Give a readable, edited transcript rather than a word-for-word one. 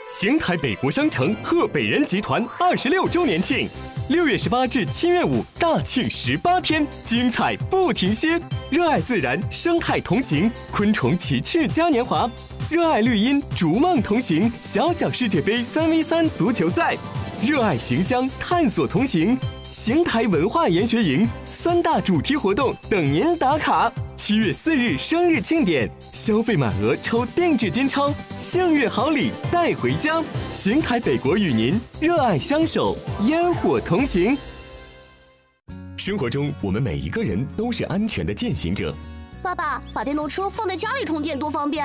邢台北国商城贺北人集团26周年庆，6月18至7月5大庆18天，精彩不停歇！热爱自然，生态同行，昆虫奇趣嘉年华；热爱绿荫，逐梦同行，小小世界杯3v3足球赛；热爱邢乡，探索同行。邢台文化研学营3大主题活动等您打卡。7月4日生日庆典，消费满额抽定制金钞，幸运好礼带回家。邢台北国与您热爱相守，烟火同行。生活中，我们每一个人都是安全的践行者。 爸爸，把电动车放在家里充电多方便。